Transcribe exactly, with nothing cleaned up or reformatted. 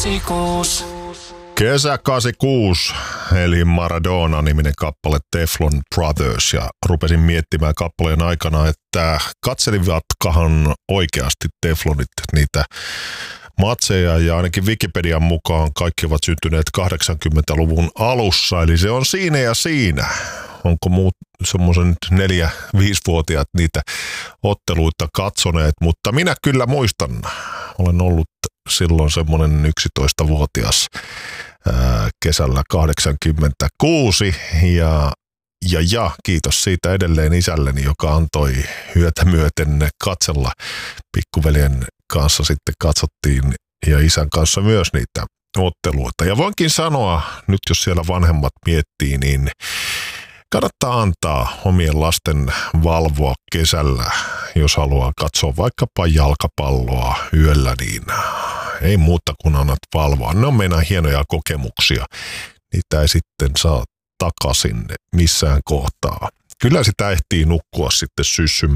Kesä kahdeksankymmentäkuusi, eli Maradona-niminen kappale Teflon Brothers, ja rupesin miettimään kappaleen aikana, että katselivatkahan oikeasti Teflonit niitä matseja, ja ainakin Wikipedian mukaan kaikki ovat syntyneet kahdeksankymmentäluvun alussa, eli se on siinä ja siinä. Onko muut semmoisen neljä, viisivuotiaat niitä otteluita katsoneet, mutta minä kyllä muistan. Olen ollut silloin semmoinen yksitoistavuotias ää, kesällä kahdeksankymmentäkuusi ja, ja, ja kiitos siitä edelleen isälleni, joka antoi yötä myöten katsella. Pikkuveljen kanssa sitten katsottiin ja isän kanssa myös niitä otteluita. Ja voinkin sanoa, nyt jos siellä vanhemmat miettii, niin kannattaa antaa omien lasten valvoa kesällä, jos haluaa katsoa vaikkapa jalkapalloa yöllä, niin ei muuta kuin annat valvoa. Ne on meidän hienoja kokemuksia. Niitä ei sitten saa takaisin missään kohtaa. Kyllä sitä ehtii nukkua sitten syssymään